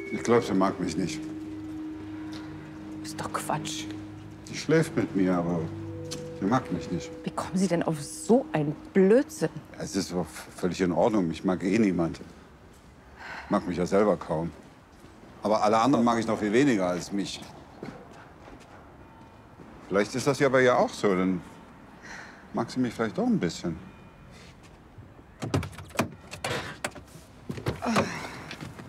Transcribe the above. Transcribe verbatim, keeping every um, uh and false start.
Ich glaube, sie mag mich nicht. Ist doch Quatsch. Sie schläft mit mir, aber sie mag mich nicht. Wie kommen Sie denn auf so einen Blödsinn? Ja, es ist doch völlig in Ordnung. Ich mag eh niemand. Ich mag mich ja selber kaum. Aber alle anderen mag ich noch viel weniger als mich. Vielleicht ist das ja bei ihr auch so. Dann mag sie mich vielleicht doch ein bisschen.